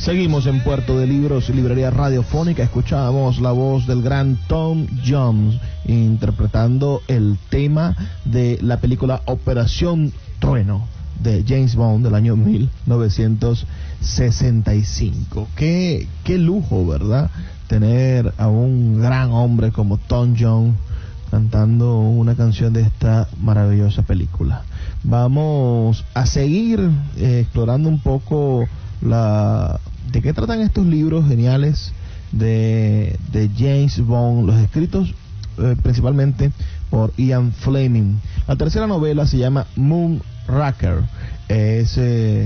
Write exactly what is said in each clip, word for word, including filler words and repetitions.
Seguimos en Puerto de Libros y Librería Radiofónica. Escuchábamos la voz del gran Tom Jones interpretando el tema de la película Operación Trueno de James Bond del año mil novecientos sesenta y cinco. Qué, qué lujo, ¿verdad? Tener a un gran hombre como Tom Jones cantando una canción de esta maravillosa película. Vamos a seguir eh, explorando un poco la de qué tratan estos libros geniales de, de James Bond, los escritos eh, principalmente por Ian Fleming. La tercera novela se llama Moonraker, es eh,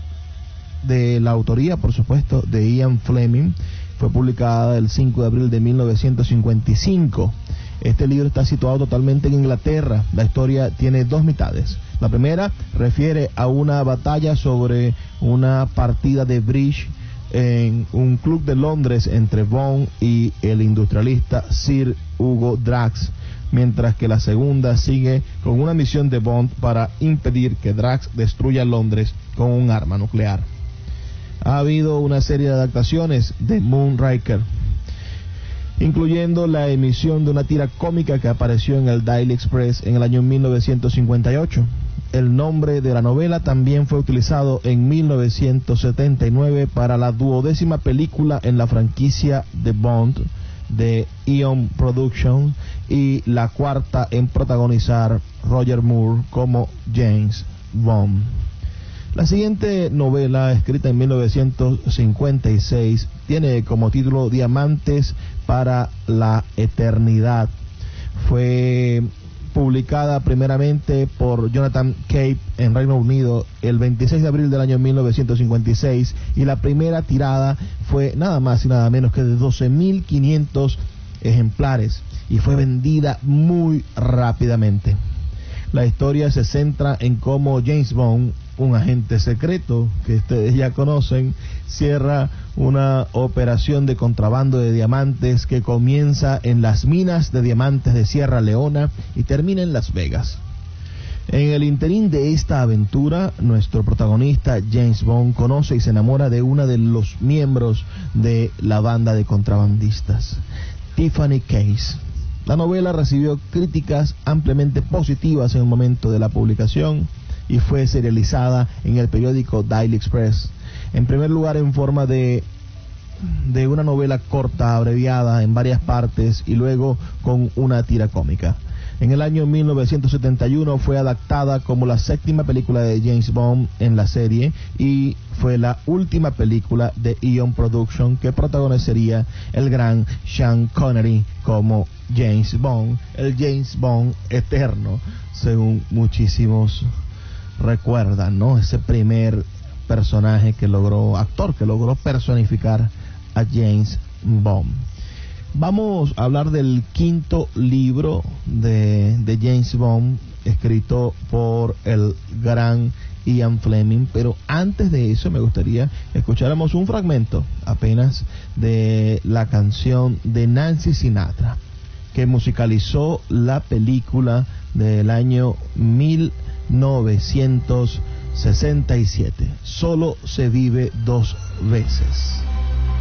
de la autoría, por supuesto, de Ian Fleming. Fue publicada el cinco de abril de mil novecientos cincuenta y cinco. Este libro está situado totalmente en Inglaterra. La historia tiene dos mitades. La primera refiere a una batalla sobre una partida de bridge en un club de Londres entre Bond y el industrialista Sir Hugo Drax, mientras que la segunda sigue con una misión de Bond para impedir que Drax destruya Londres con un arma nuclear. Ha habido una serie de adaptaciones de Moonraker, incluyendo la emisión de una tira cómica que apareció en el Daily Express en el año mil novecientos cincuenta y ocho. El nombre de la novela también fue utilizado en mil novecientos setenta y nueve para la duodécima película en la franquicia de Bond de Eon Productions y la cuarta en protagonizar Roger Moore como James Bond. La siguiente novela, escrita en mil novecientos cincuenta y seis, tiene como título Diamantes para la Eternidad. Fue publicada primeramente por Jonathan Cape en Reino Unido el veintiséis de abril del año mil novecientos cincuenta y seis, y la primera tirada fue nada más y nada menos que de doce mil quinientos ejemplares y fue vendida muy rápidamente. La historia se centra en cómo James Bond, un agente secreto que ustedes ya conocen, cierra una operación de contrabando de diamantes que comienza en las minas de diamantes de Sierra Leona y termina en Las Vegas. En el interín de esta aventura, nuestro protagonista James Bond conoce y se enamora de una de los miembros de la banda de contrabandistas, Tiffany Case. La novela recibió críticas ampliamente positivas en el momento de la publicación y fue serializada en el periódico Daily Express. En primer lugar, en forma de, de una novela corta, abreviada en varias partes, y luego con una tira cómica. En el año mil novecientos setenta y uno fue adaptada como la séptima película de James Bond en la serie y fue la última película de Eon Production que protagonizaría el gran Sean Connery como James Bond, el James Bond eterno, según muchísimos recuerdan, ¿no? Ese primer personaje que logró, actor que logró personificar a James Bond. Vamos a hablar del quinto libro de, de James Bond, escrito por el gran Ian Fleming, pero antes de eso me gustaría escucháramos un fragmento apenas de la canción de Nancy Sinatra, que musicalizó la película del año mil novecientos sesenta y siete, Solo se vive dos veces.